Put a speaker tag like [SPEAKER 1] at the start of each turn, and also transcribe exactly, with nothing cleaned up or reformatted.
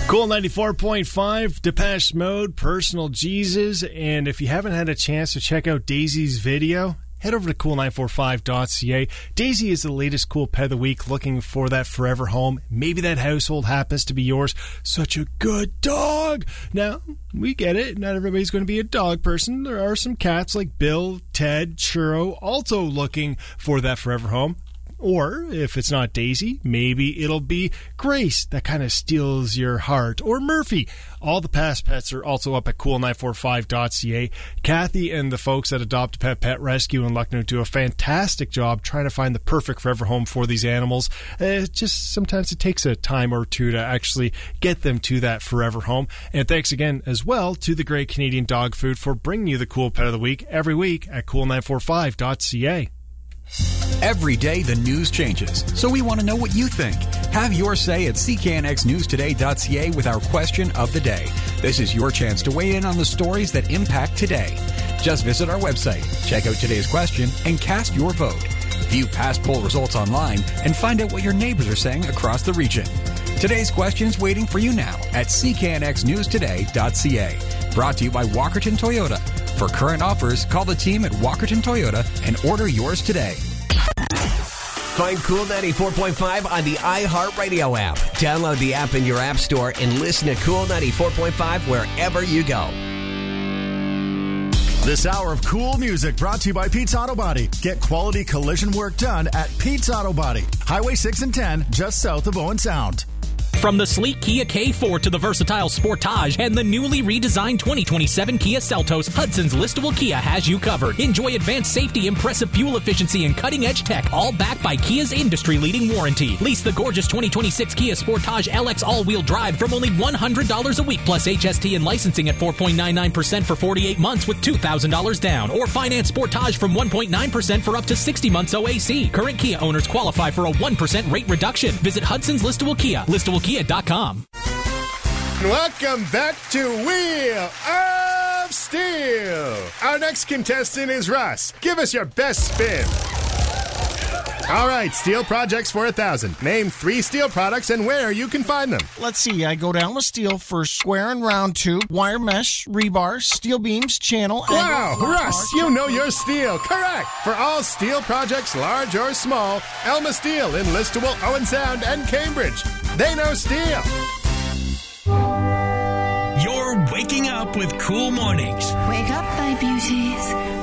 [SPEAKER 1] Cool ninety-four point five, Depeche Mode, Personal Jesus. And if you haven't had a chance to check out Daisy's video, head over to cool nine four five dot c a. Daisy is the latest cool pet of the week, looking for that forever home. Maybe that household happens to be yours. Such a good dog. Now, we get it. Not everybody's going to be a dog person. There are some cats like Bill, Ted, Churro, also looking for that forever home. Or, if it's not Daisy, maybe it'll be Grace that kind of steals your heart. Or Murphy. All the past pets are also up at cool nine four five dot c a. Kathy and the folks at Adopt a Pet Pet Rescue in Lucknow do a fantastic job trying to find the perfect forever home for these animals. Uh, just sometimes it takes a time or two to actually get them to that forever home. And thanks again as well to the Great Canadian Dog Food for bringing you the cool pet of the week every week at cool nine four five dot c a.
[SPEAKER 2] Every day the news changes, so we want to know what you think. Have your say at c k n x news today dot c a with our question of the day. This is your chance to weigh in on the stories that impact today. Just visit our website, check out today's question, and cast your vote. View past poll results online and find out what your neighbors are saying across the region. Today's question's waiting for you now at c k n x news today dot c a. Brought to you by Walkerton Toyota. For current offers, call the team at Walkerton Toyota and order yours today.
[SPEAKER 3] Find Cool ninety-four point five on the iHeartRadio app. Download the app in your app store and listen to Cool ninety-four point five wherever you go.
[SPEAKER 4] This hour of cool music brought to you by Pete's Auto Body. Get quality collision work done at Pete's Auto Body. Highway six and ten, just south of Owen Sound.
[SPEAKER 5] From the sleek Kia K four to the versatile Sportage and the newly redesigned twenty twenty-seven Kia Seltos, Hudson's listable Kia has you covered. Enjoy advanced safety, impressive fuel efficiency, and cutting-edge tech, all backed by Kia's industry-leading warranty. Lease the gorgeous twenty twenty-six Kia Sportage L X all-wheel drive from only one hundred dollars a week, plus H S T and licensing at four point nine nine percent for forty-eight months with two thousand dollars down. Or finance Sportage from one point nine percent for up to sixty months O A C. Current Kia owners qualify for a one percent rate reduction. Visit Hudson's listable Kia, listable kia dot com.
[SPEAKER 6] Welcome back to Wheel of Steel. Our next contestant is Russ. Give us your best spin. All right, steel projects for a thousand. Name three steel products and where you can find them.
[SPEAKER 7] Let's see. I go down with steel for square and round tube, wire mesh, rebar, steel beams, channel.
[SPEAKER 6] Wow,
[SPEAKER 7] and
[SPEAKER 6] Russ, you know your steel. Correct. For all steel projects, large or small, Elma Steel in Listowel, Owen Sound, and Cambridge. They know steel.
[SPEAKER 8] You're waking up with Cool Mornings.
[SPEAKER 9] Wake up, my beauties.